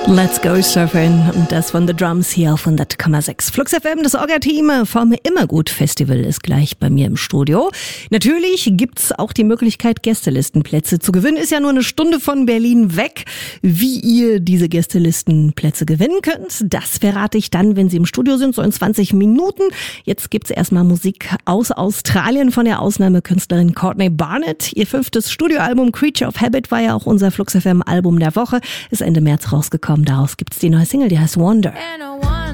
Let's go surfing und das von The Drums hier auf 100,6. Flux FM, das Orga-Team vom Immergut Festival ist gleich bei mir im Studio. Natürlich gibt's auch die Möglichkeit, Gästelistenplätze zu gewinnen. Ist ja nur eine Stunde von Berlin weg. Wie ihr diese Gästelistenplätze gewinnen könnt, das verrate ich dann, wenn Sie im Studio sind, so in 20 Minuten. Jetzt gibt's erstmal Musik aus Australien von der Ausnahmekünstlerin Courtney Barnett. Ihr 5. Studioalbum Creature of Habit war ja auch unser Flux FM Album der Woche. Ist Ende März rausgekommen. Daraus gibt's die neue Single, die heißt Wonder.